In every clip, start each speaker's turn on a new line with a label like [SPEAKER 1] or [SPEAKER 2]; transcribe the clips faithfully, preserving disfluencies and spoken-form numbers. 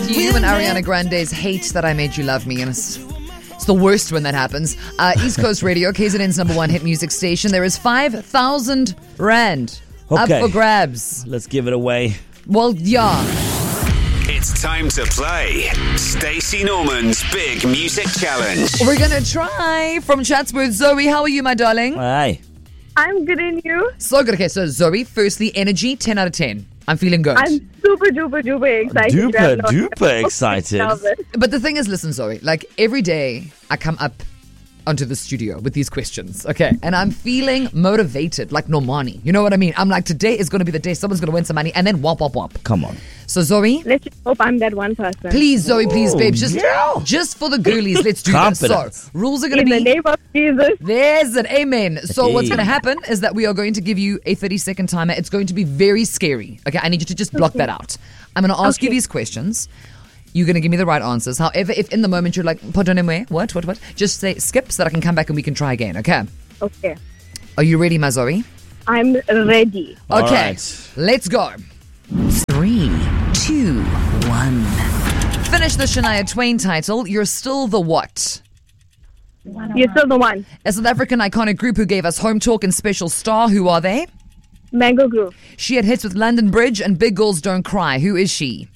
[SPEAKER 1] you and Ariana Grande's Hate That I Made You Love Me. And it's, it's the worst when that happens. Uh, East Coast Radio, K Z N's number one hit music station. There is five thousand rand
[SPEAKER 2] Okay.
[SPEAKER 1] up for grabs.
[SPEAKER 2] Let's give it away.
[SPEAKER 1] Well, yeah.
[SPEAKER 3] It's time to play Stacey Norman's Big Music Challenge.
[SPEAKER 1] We're going to try from Chatsworth. Zoe, how are you, my darling?
[SPEAKER 2] Hi.
[SPEAKER 4] I'm good, and you?
[SPEAKER 1] So good. Okay, so Zoe, firstly, energy, ten out of ten. I'm feeling good.
[SPEAKER 4] I'm super duper duper excited. You
[SPEAKER 2] Duper
[SPEAKER 4] have no
[SPEAKER 2] duper
[SPEAKER 4] idea.
[SPEAKER 2] excited.
[SPEAKER 4] Love it.
[SPEAKER 1] But the thing is, listen, Zoe, like every day I come up onto the studio with these questions, okay? And I'm feeling motivated, like Normani. You know what I mean? I'm like, today is going to be the day someone's going to win some money, and then whop, whop, whop.
[SPEAKER 2] Come on.
[SPEAKER 1] So, Zoe,
[SPEAKER 4] Let's just hope I'm that one person.
[SPEAKER 1] please, Zoe, please, babe, just,
[SPEAKER 2] yeah.
[SPEAKER 1] just for the girlies, let's do
[SPEAKER 2] Confidence.
[SPEAKER 1] this. So, rules are going
[SPEAKER 4] In
[SPEAKER 1] to
[SPEAKER 4] the
[SPEAKER 1] be...
[SPEAKER 4] name of Jesus.
[SPEAKER 1] There's an amen. So
[SPEAKER 2] Hey.
[SPEAKER 1] what's going to happen is that we are going to give you a thirty second timer. It's going to be very scary. Okay, I need you to just block that out. I'm going to ask you
[SPEAKER 4] Okay.
[SPEAKER 1] these questions. You're going to give me the right answers. However, if in the moment you're like, pardonnez-moi, what, what, what? Just say skip so that I can come back and we can try again, okay?
[SPEAKER 4] Okay.
[SPEAKER 1] Are you ready, my Zoe?
[SPEAKER 4] I'm ready.
[SPEAKER 2] All
[SPEAKER 1] Okay,
[SPEAKER 2] right.
[SPEAKER 1] let's go.
[SPEAKER 5] Three, two, one.
[SPEAKER 1] Finish the Shania Twain title. You're still the what?
[SPEAKER 4] You're still the one.
[SPEAKER 1] A South African iconic group who gave us Home Talk and Special Star. Who are they?
[SPEAKER 4] Mango Groove.
[SPEAKER 1] She had hits with London Bridge and Big Girls Don't Cry. Who is she?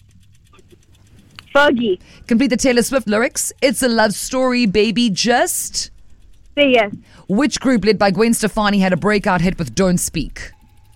[SPEAKER 4] Fergie.
[SPEAKER 1] Complete the Taylor Swift lyrics. It's a love story, baby, just...
[SPEAKER 4] Say yes.
[SPEAKER 1] Which group led by Gwen Stefani had a breakout hit with Don't Speak?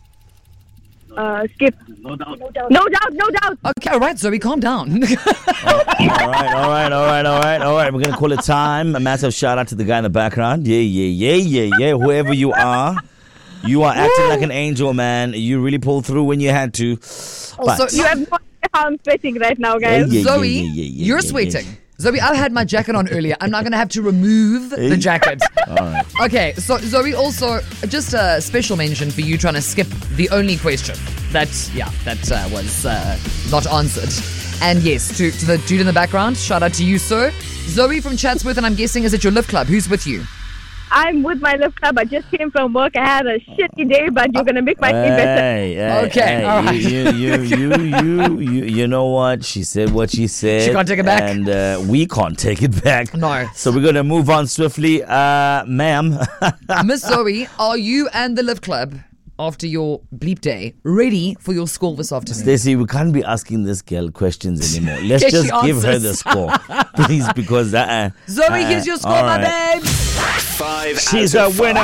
[SPEAKER 4] Uh, skip. No doubt. No doubt. No doubt. No doubt.
[SPEAKER 1] Okay, all right, Zoe, calm down.
[SPEAKER 2] All right, all right, all right, all right, all right. We're going to call it time. A massive shout out to the guy in the background. Yeah, yeah, yeah, yeah, yeah. Whoever you are, you are acting like an angel, man. You really pulled through when you had to. But,
[SPEAKER 1] Also,
[SPEAKER 4] You have no idea how I'm sweating right now, guys.
[SPEAKER 2] Yeah, yeah,
[SPEAKER 1] Zoe,
[SPEAKER 2] yeah, yeah, yeah,
[SPEAKER 1] you're
[SPEAKER 2] yeah,
[SPEAKER 1] sweating.
[SPEAKER 2] yeah.
[SPEAKER 1] Zoe, I had my jacket on earlier. I'm not going to have to remove the jacket.
[SPEAKER 2] All right.
[SPEAKER 1] Okay, so Zoe, also, just a special mention for you trying to skip the only question that, yeah, that uh, was uh, not answered. And yes, to, to the dude in the background, shout out to you, sir. Zoe from Chatsworth, and I'm guessing is at your lift club. Who's with you?
[SPEAKER 4] I'm with my lift club. I just came from work. I had a shitty day, but you're going to make my day better.
[SPEAKER 2] Hey, hey,
[SPEAKER 1] Okay,
[SPEAKER 2] hey,
[SPEAKER 1] all right.
[SPEAKER 2] You, you, you, you, you, you know what? She said what she said.
[SPEAKER 1] She can't take it back.
[SPEAKER 2] And uh, we can't take it back.
[SPEAKER 1] No.
[SPEAKER 2] So we're going to move on swiftly. Uh, ma'am.
[SPEAKER 1] Miss Zoe, are you and the lift club, after your bleep day, ready for your score this afternoon?
[SPEAKER 2] Stacey, we can't be asking this girl questions anymore. Let's
[SPEAKER 1] Okay,
[SPEAKER 2] just
[SPEAKER 1] she
[SPEAKER 2] give her
[SPEAKER 1] answers.
[SPEAKER 2] the score. Please, because... Uh,
[SPEAKER 1] Zoe,
[SPEAKER 2] uh,
[SPEAKER 1] here's your score,
[SPEAKER 2] all
[SPEAKER 1] my
[SPEAKER 2] right.
[SPEAKER 1] babe.
[SPEAKER 3] Five
[SPEAKER 2] She's
[SPEAKER 3] out
[SPEAKER 2] a
[SPEAKER 3] of
[SPEAKER 2] winner.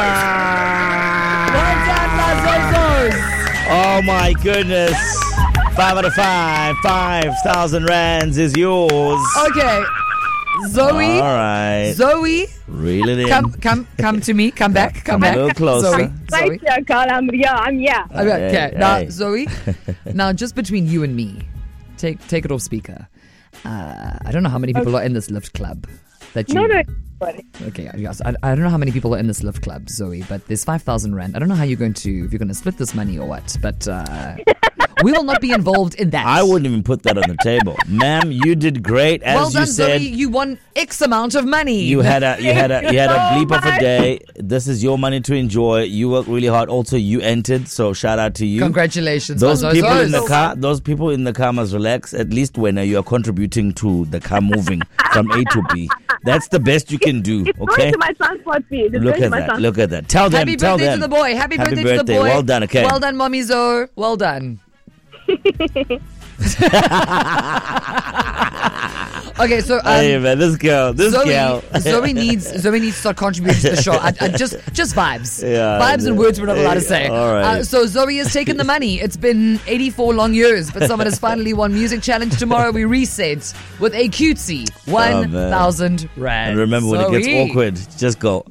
[SPEAKER 3] five.
[SPEAKER 1] Well done, my Zozos.
[SPEAKER 2] Oh my goodness. Five out of five. Five thousand rands is yours.
[SPEAKER 1] Okay, Zoe.
[SPEAKER 2] All right.
[SPEAKER 1] Zoe,
[SPEAKER 2] Reel it in.
[SPEAKER 1] come, come, come to me. Come back, come
[SPEAKER 2] A
[SPEAKER 1] back.
[SPEAKER 2] little closer.
[SPEAKER 1] Zoe,
[SPEAKER 4] Right
[SPEAKER 1] Zoe.
[SPEAKER 4] here, Carl. I'm yeah. I'm yeah.
[SPEAKER 1] Okay, okay.
[SPEAKER 2] Hey,
[SPEAKER 1] now
[SPEAKER 2] hey.
[SPEAKER 1] Zoe. Now, just between you and me, take take it off speaker. Uh, I don't know how many people are in this lift club. That you.
[SPEAKER 4] No, no. Sorry.
[SPEAKER 1] Okay, yes. I, I don't know how many people are in this lift club, Zoe, but there's five thousand rand. I don't know how you're going to, if you're going to split this money or what, but uh, we will not be involved in that.
[SPEAKER 2] I wouldn't even put that on the table. Ma'am, you did great. As
[SPEAKER 1] Well
[SPEAKER 2] you
[SPEAKER 1] done,
[SPEAKER 2] said,
[SPEAKER 1] Zoe. You won X amount of money.
[SPEAKER 2] you had a you had a you had a
[SPEAKER 4] Thank you
[SPEAKER 2] bleep
[SPEAKER 4] so
[SPEAKER 2] of a
[SPEAKER 4] much.
[SPEAKER 2] day. This is your money to enjoy. You worked really hard. Also, you entered, so shout out to you.
[SPEAKER 1] Congratulations,
[SPEAKER 2] Those
[SPEAKER 1] my
[SPEAKER 2] people
[SPEAKER 1] Zozos.
[SPEAKER 2] in the car, those people in the car must relax. At least when uh, you are contributing to the car moving from A to B. That's the best you can do.
[SPEAKER 4] It's
[SPEAKER 2] Okay.
[SPEAKER 4] going to my transport fee. It's
[SPEAKER 2] Look
[SPEAKER 4] going to
[SPEAKER 2] at
[SPEAKER 4] my
[SPEAKER 2] that.
[SPEAKER 4] transport.
[SPEAKER 2] Look at that. Tell them.
[SPEAKER 1] Happy
[SPEAKER 2] tell
[SPEAKER 1] birthday
[SPEAKER 2] them.
[SPEAKER 1] to the boy. Happy,
[SPEAKER 2] Happy
[SPEAKER 1] birthday, to the
[SPEAKER 2] birthday.
[SPEAKER 1] boy.
[SPEAKER 2] Well done. Okay.
[SPEAKER 1] Well done, Mommy Zoe. Well done. Okay, so um,
[SPEAKER 2] hey man, this girl, this
[SPEAKER 1] Zoe,
[SPEAKER 2] girl.
[SPEAKER 1] Zoe needs Zoe needs to start contributing to the show. I, I just just vibes,
[SPEAKER 2] Yeah,
[SPEAKER 1] vibes and
[SPEAKER 2] yeah.
[SPEAKER 1] words we're not allowed to say.
[SPEAKER 2] All right.
[SPEAKER 1] Uh, so Zoe has taken the money. It's been eighty-four long years, but someone has finally won Music Challenge. Tomorrow we reset with a cutesy one thousand rand.
[SPEAKER 2] And remember, when it gets
[SPEAKER 1] Zoe.
[SPEAKER 2] awkward, just go.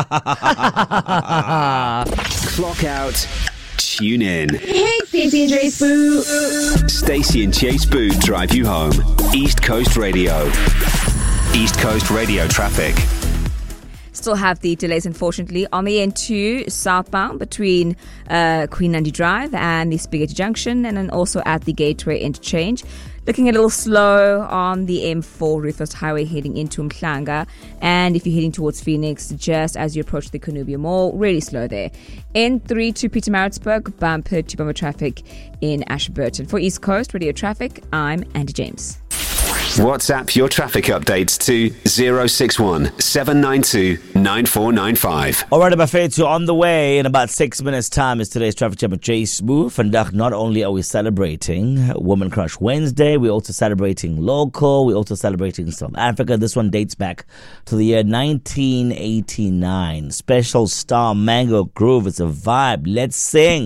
[SPEAKER 3] Clock out. Tune in.
[SPEAKER 4] Hey, Stacey and Chase Boo.
[SPEAKER 3] Stacey and Chase Boo drive you home. East Coast Radio. East Coast Radio traffic.
[SPEAKER 6] Still have the delays, unfortunately, on the N two southbound between uh, Queen Nandi Drive and the Spaghetti Junction, and then also at the Gateway Interchange. Looking a little slow on the M four Rufus Highway heading into Mhlanga. And if you're heading towards Phoenix, just as you approach the Conubia Mall, really slow there. N three to Pietermaritzburg, bumper to bumper traffic in Ashburton. For East Coast Radio Traffic, I'm Andy James.
[SPEAKER 3] WhatsApp your traffic updates to zero six one seven nine two nine four nine five.
[SPEAKER 2] All right, Bafetu, on the way in about six minutes' time is today's traffic jam with Jay Smooth. And not only are we celebrating Woman Crush Wednesday, we're also celebrating local, we're also celebrating South Africa. This one dates back to the year nineteen eighty-nine. Special Star Mango Groove. It's a vibe. Let's sing.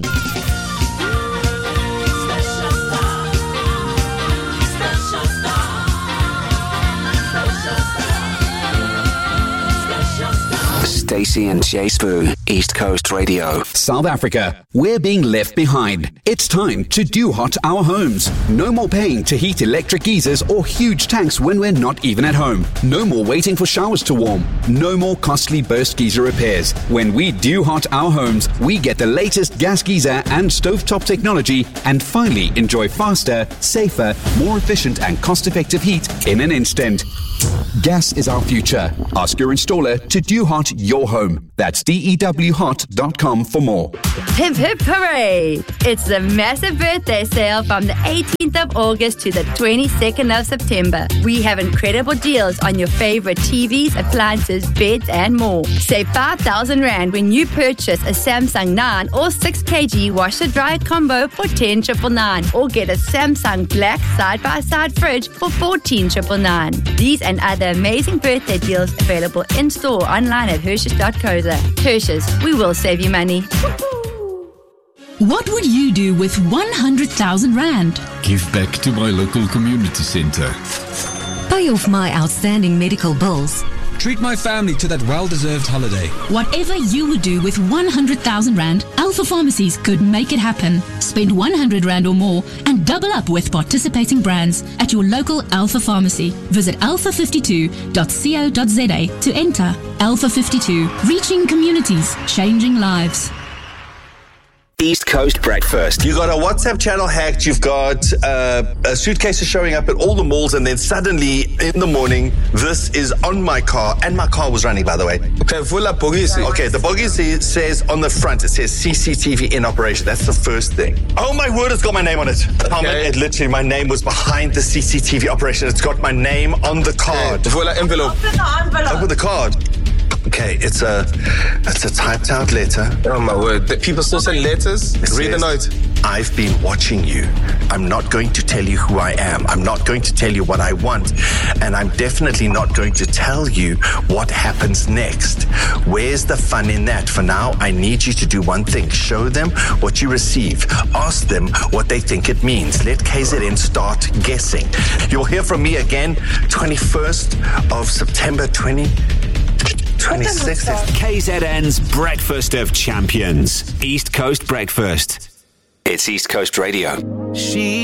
[SPEAKER 3] Stacey and Jay Spoo, East Coast Radio.
[SPEAKER 7] South Africa, we're being left behind. It's time to do hot our homes. No more paying to heat electric geysers or huge tanks when we're not even at home. No more waiting for showers to warm. No more costly burst geyser repairs. When we do hot our homes, we get the latest gas geyser and stovetop technology and finally enjoy faster, safer, more efficient and cost-effective heat in an instant. Gas is our future. Ask your installer to do hot your home. That's D E W hot dot com for more.
[SPEAKER 8] Hip hip hooray! It's the massive birthday sale from the eighteenth of August to the twenty-second of September. We have incredible deals on your favorite T Vs, appliances, beds and more. Save five thousand rand when you purchase a Samsung nine or six kilogram washer dryer combo for ten thousand nine ninety-nine or get a Samsung Black side-by-side fridge for fourteen thousand nine ninety-nine. These and other amazing birthday deals available in-store online at Hershey's dot co dot za. Hershey's, we will save you money.
[SPEAKER 9] What would you do with one hundred thousand rand?
[SPEAKER 10] Give back to my local community centre.
[SPEAKER 11] Pay off my outstanding medical bills.
[SPEAKER 12] Treat my family to that well-deserved holiday.
[SPEAKER 9] Whatever you would do with one hundred thousand rand, Alpha Pharmacies could make it happen. Spend one hundred rand or more and double up with participating brands at your local Alpha Pharmacy. Visit alpha fifty-two dot co dot za to enter. Alpha fifty-two, reaching communities, changing lives.
[SPEAKER 3] East Coast Breakfast.
[SPEAKER 13] You got a WhatsApp channel hacked. You've got uh, a suitcases showing up at all the malls, and then suddenly in the morning, this is on my car, and my car was running, by the way. Okay, okay the bogisi says on the front, it says C C T V in operation. That's the first thing. Oh my word, it's got my name on it. Okay. It literally, my name was behind the C C T V operation. It's got my name on the card. Okay. envelope. Open the envelope. Open the card. Okay, it's a it's a typed out letter.
[SPEAKER 14] Oh my word. The people still send letters?
[SPEAKER 13] It
[SPEAKER 14] Read the note.
[SPEAKER 13] I've been watching you. I'm not going to tell you who I am. I'm not going to tell you what I want. And I'm definitely not going to tell you what happens next. Where's the fun in that? For now, I need you to do one thing. Show them what you receive. Ask them what they think it means. Let K Z N start guessing. You'll hear from me again twenty-first of September twenty twenty-six.
[SPEAKER 3] K Z N's Breakfast of Champions. East Coast Breakfast. It's East Coast Radio.
[SPEAKER 15] She